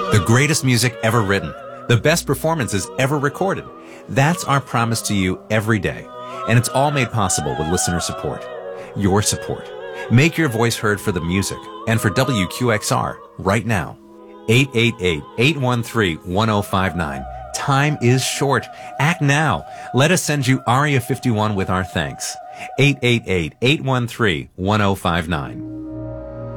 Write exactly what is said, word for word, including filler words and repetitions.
The greatest music ever written. The best performances ever recorded. That's our promise to you every day. And it's all made possible with listener support. Your support. Make your voice heard for the music and for W Q X R right now. eight eight eight, eight one three, one oh five nine. Time is short. Act now. Let us send you Aria fifty-one with our thanks. eight eight eight, eight one three, one oh five nine.